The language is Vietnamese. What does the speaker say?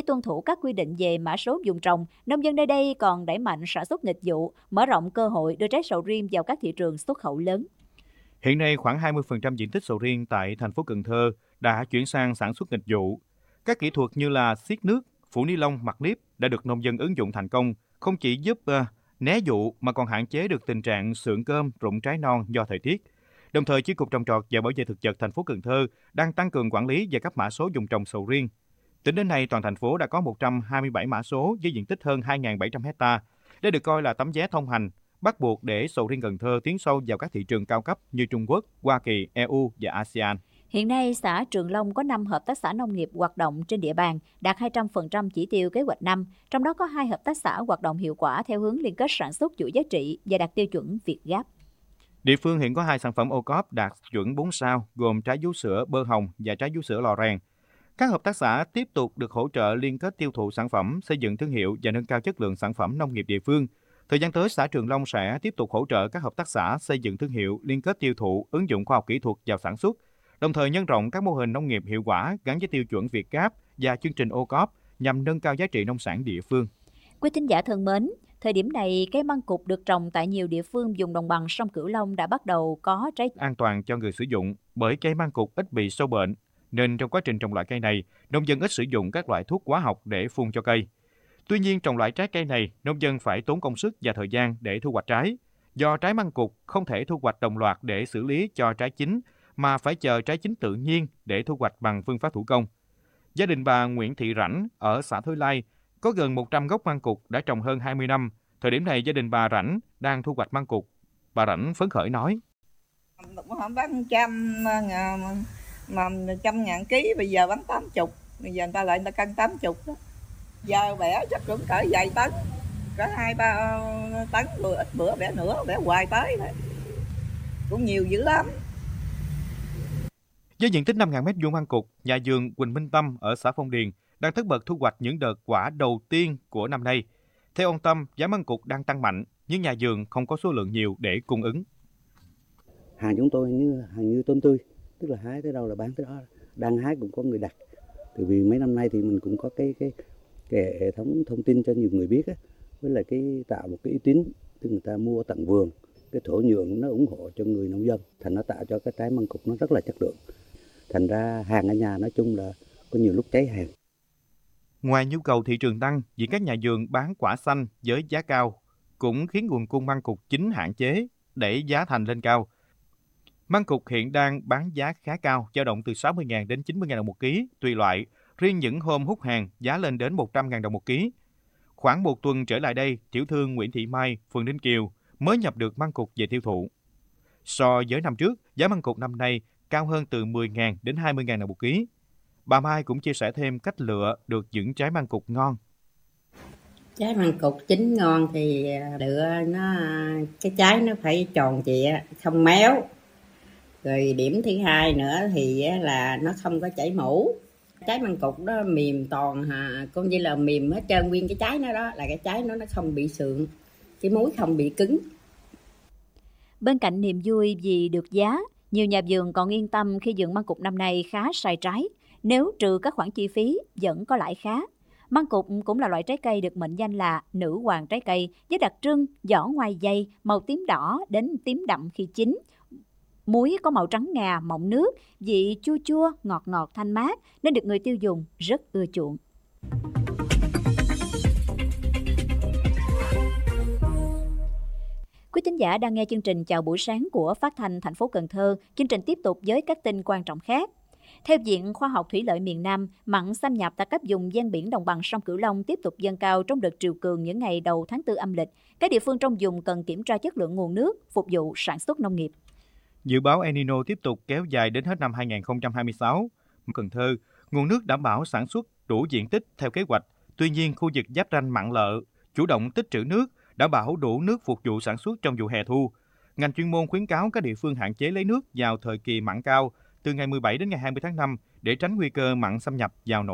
tuân thủ các quy định về mã số vùng trồng, nông dân nơi đây còn đẩy mạnh sản xuất nghịch vụ, mở rộng cơ hội đưa trái sầu riêng vào các thị trường xuất khẩu lớn. Hiện nay, khoảng 20% diện tích sầu riêng tại thành phố Cần Thơ đã chuyển sang sản xuất nghịch vụ. Các kỹ thuật như là xiết nước, phủ ni lông mặt nếp đã được nông dân ứng dụng thành công, không chỉ giúp né vụ mà còn hạn chế được tình trạng sượng cơm, rụng trái non do thời tiết. Đồng thời, Chi cục Trồng trọt và Bảo vệ thực vật thành phố Cần Thơ đang tăng cường quản lý và cấp mã số vùng trồng sầu riêng. Tính đến nay, toàn thành phố đã có 127 mã số với diện tích hơn 2.700 hectare. Đây được coi là tấm vé thông hành bắt buộc để sầu riêng Cần Thơ tiến sâu vào các thị trường cao cấp như Trung Quốc, Hoa Kỳ, EU và ASEAN. Hiện nay, xã Trường Long có 5 hợp tác xã nông nghiệp hoạt động trên địa bàn, đạt 200% chỉ tiêu kế hoạch năm, trong đó có 2 hợp tác xã hoạt động hiệu quả theo hướng liên kết sản xuất chuỗi giá trị và đạt tiêu chuẩn Việt Gáp. Địa phương hiện có 2 sản phẩm ô cóp đạt chuẩn 4 sao, gồm trái vú sữa bơ hồng và trái vú sữa lò rèn. Các hợp tác xã tiếp tục được hỗ trợ liên kết tiêu thụ sản phẩm, xây dựng thương hiệu và nâng cao chất lượng sản phẩm nông nghiệp địa phương. Thời gian tới, xã Trường Long sẽ tiếp tục hỗ trợ các hợp tác xã xây dựng thương hiệu, liên kết tiêu thụ, ứng dụng khoa học kỹ thuật vào sản xuất, đồng thời nhân rộng các mô hình nông nghiệp hiệu quả gắn với tiêu chuẩn Việt Gáp và chương trình ô cóp nhằm nâng cao giá trị nông sản địa phương. Quý thính giả thân mến, thời điểm này, cây măng cụt được trồng tại nhiều địa phương vùng đồng bằng sông Cửu Long đã bắt đầu có trái An toàn cho người sử dụng bởi cây măng cụt ít bị sâu bệnh, nên trong quá trình trồng loại cây này, nông dân ít sử dụng các loại thuốc hóa học để phun cho cây. Tuy nhiên, trồng loại trái cây này, nông dân phải tốn công sức và thời gian để thu hoạch trái. Do trái măng cụt không thể thu hoạch đồng loạt để xử lý cho trái chín, mà phải chờ trái chín tự nhiên để thu hoạch bằng phương pháp thủ công. Gia đình bà Nguyễn Thị Rảnh ở xã Thới Lai có gần 100 gốc măng cụt đã trồng hơn 20 năm. Thời điểm này, gia đình bà Rảnh đang thu hoạch măng cụt. Bà Rảnh phấn khởi nói: Họ bán trăm ngàn ký, bây giờ bán 80, bây giờ người ta lại người ta cân 80 đó. Giờ bẻ chắc cũng cỡ vài tấn, cỡ 2-3 tấn, rồi ít bữa bẻ nữa, bẻ hoài tới đấy. Cũng nhiều dữ lắm. Với diện tích 5.000 m2 măng cụt, nhà vườn Quỳnh Minh Tâm ở xã Phong Điền đang tất bật thu hoạch những đợt quả đầu tiên của năm nay. Theo ông Tâm, giá măng cụt đang tăng mạnh, nhưng nhà vườn không có số lượng nhiều để cung ứng. Hàng chúng tôi hàng như tôm tươi, tức là hái tới đâu là bán tới đó. Đang hái cũng có người đặt. Tại vì mấy năm nay thì mình cũng có cái hệ thống thông tin cho nhiều người biết á, với lại tạo một cái uy tín, tức người ta mua tận vườn, cái thổ nhưỡng nó ủng hộ cho người nông dân, thành nó tạo cho cái trái măng cụt nó rất là chất lượng. Thành ra hàng ở nhà nói chung là có nhiều lúc cháy hàng. Ngoài nhu cầu thị trường tăng, vì các nhà vườn bán quả xanh với giá cao cũng khiến nguồn cung măng cụt chín hạn chế, đẩy giá thành lên cao. Măng cụt hiện đang bán giá khá cao, dao động từ 60.000 đến 90.000 đồng một ký, tùy loại. Riêng những hôm hút hàng, giá lên đến 100.000 đồng một ký. Khoảng một tuần trở lại đây, tiểu thương Nguyễn Thị Mai, phường Ninh Kiều mới nhập được măng cụt về tiêu thụ. So với năm trước, giá măng cụt năm nay cao hơn từ 10.000 đến 20.000 đồng một ký. Bà Mai cũng chia sẻ thêm cách lựa được những trái măng cụt ngon. Trái măng cụt chín ngon thì lựa cái trái nó phải tròn trịa, không méo. Rồi điểm thứ hai nữa thì là nó không có chảy mủ. Trái măng cụt đó mềm toàn, coi như là mềm hết trơn nguyên cái trái nó đó, là cái trái nó không bị sượng, cái múi không bị cứng. Bên cạnh niềm vui vì được giá, nhiều nhà vườn còn yên tâm khi vườn măng cụt năm nay khá sai trái. Nếu trừ các khoản chi phí, vẫn có lãi khá. Măng cụt cũng là loại trái cây được mệnh danh là nữ hoàng trái cây, với đặc trưng vỏ ngoài dày, màu tím đỏ đến tím đậm khi chín. Muối có màu trắng ngà, mọng nước, vị chua chua, ngọt ngọt thanh mát nên được người tiêu dùng rất ưa chuộng. Quý thính giả đang nghe chương trình Chào buổi sáng của Phát thanh thành phố Cần Thơ. Chương trình tiếp tục với các tin quan trọng khác. Theo Viện Khoa học Thủy lợi miền Nam, mặn xâm nhập tại các vùng ven biển đồng bằng sông Cửu Long tiếp tục dâng cao trong đợt triều cường những ngày đầu tháng 4 âm lịch. Các địa phương trong vùng cần kiểm tra chất lượng nguồn nước phục vụ sản xuất nông nghiệp. Dự báo El Nino tiếp tục kéo dài đến hết năm 2026. Cần Thơ, nguồn nước đảm bảo sản xuất đủ diện tích theo kế hoạch. Tuy nhiên, khu vực giáp ranh mặn lợ, chủ động tích trữ nước, đảm bảo đủ nước phục vụ sản xuất trong vụ hè thu. Ngành chuyên môn khuyến cáo các địa phương hạn chế lấy nước vào thời kỳ mặn cao từ ngày 17 đến ngày 20 tháng 5 để tránh nguy cơ mặn xâm nhập vào nội